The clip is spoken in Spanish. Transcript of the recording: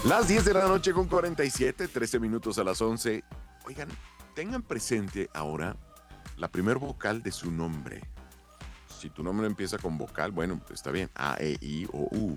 Las 10 de la noche con 47, 13 minutos a las 11. Oigan, tengan presente ahora la primer vocal de su nombre. Si tu nombre empieza con vocal, bueno, está bien. A, E, I o U.